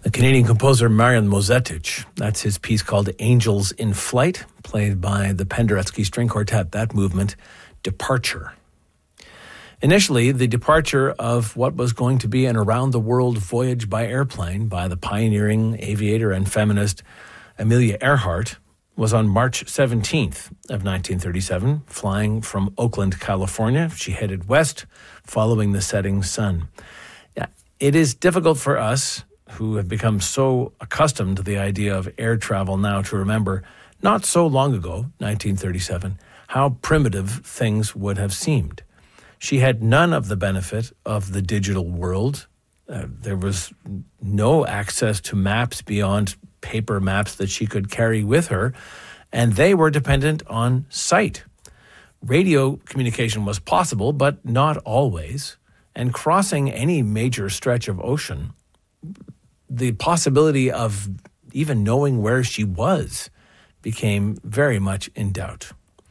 The Canadian composer Marian Mozetic, that's his piece called Angels in Flight, played by the Penderecki String Quartet, that movement, Departure. Initially, the departure of what was going to be an around-the-world voyage by airplane by the pioneering aviator and feminist Amelia Earhart was on March 17th of 1937, flying from Oakland, California. She headed west, following the setting sun. It is difficult for us, who have become so accustomed to the idea of air travel now, to remember, not so long ago, 1937, how primitive things would have seemed. She had none of the benefit of the digital world. There was no access to maps beyond paper maps that she could carry with her, and they were dependent on sight. Radio communication was possible, but not always. And crossing any major stretch of ocean, the possibility of even knowing where she was became very much in doubt.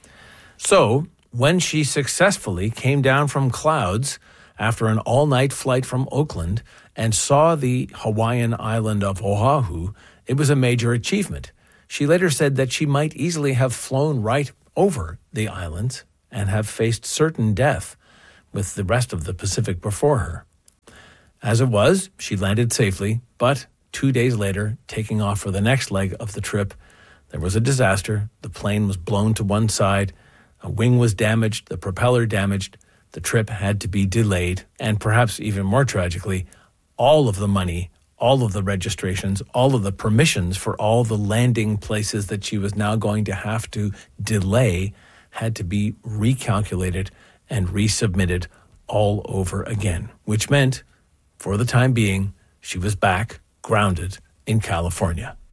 So, when she successfully came down from clouds after an all-night flight from Oakland and saw the Hawaiian island of Oahu, it was a major achievement. She later said that she might easily have flown right over the islands and have faced certain death with the rest of the Pacific before her. As it was, she landed safely, but 2 days later, taking off for the next leg of the trip, there was a disaster. The plane was blown to one side, a wing was damaged, the propeller damaged, the trip had to be delayed, and perhaps even more tragically, all of the money, all of the registrations, all of the permissions for all the landing places that she was now going to have to delay had to be recalculated and resubmitted all over again, which meant, for the time being, she was back, grounded in California.